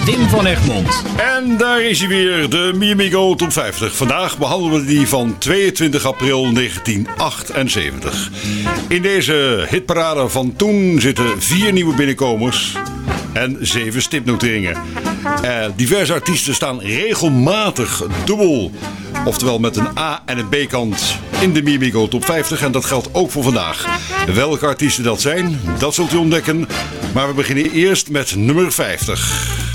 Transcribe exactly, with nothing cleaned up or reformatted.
Tim van Egmond. En daar is hij weer, de Mi Amigo Top vijftig. Vandaag behandelen we die van tweeëntwintig april negentien achtenzeventig. In deze hitparade van toen zitten vier nieuwe binnenkomers en zeven stipnoteringen. Uh, diverse artiesten staan regelmatig dubbel, oftewel met een A- en een B-kant in de Mi Amigo Top vijftig. En dat geldt ook voor vandaag. Welke artiesten dat zijn, dat zult u ontdekken. Maar we beginnen eerst met nummer vijftig.